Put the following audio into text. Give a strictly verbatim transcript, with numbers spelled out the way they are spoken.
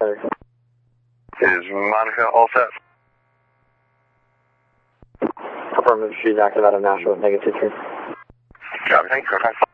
Center. Is Monica all set? Affirmative, she's active out of Nashville, negative three. Copy, thank you, okay.